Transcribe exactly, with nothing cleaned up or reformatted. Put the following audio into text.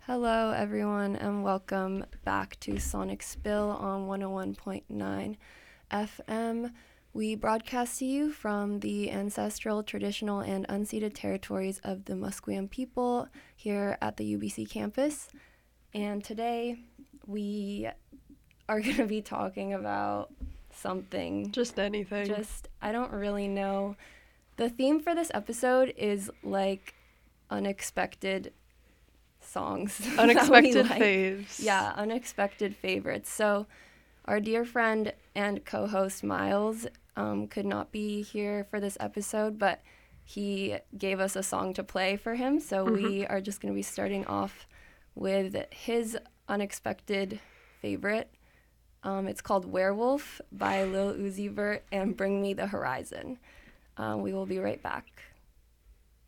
Hello, everyone, and welcome back to Sonic Spill on one oh one point nine F M. We broadcast to you from the ancestral, traditional, and unceded territories of the Musqueam people here at the U B C campus. And today we are going to be talking about something. Just anything. Just, I don't really know. The theme for this episode is like unexpected songs. Unexpected like. faves. Yeah, unexpected favorites. So our dear friend and co-host Miles um, could not be here for this episode, but he gave us a song to play for him. So mm-hmm. we are just going to be starting off with his unexpected favorite. Um, it's called Werewolf by Lil Uzi Vert and Bring Me the Horizon. Um, we will be right back.